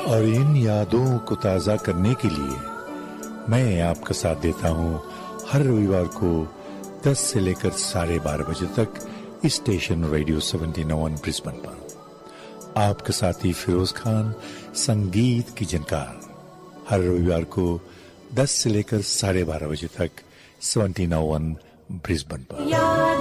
और इन यादों को ताज़ा करने के लिए मैं आपका साथ देता हूं हर रविवार को 10 से लेकर 12:30 बजे तक स्टेशन रेडियो 79 ब्रिस्बेन पर। आपके साथी फिरोज खान, संगीत की जनकार, हर रविवार को 10 से लेकर 12:30 बजे तक 79 ब्रिस्बेन पर।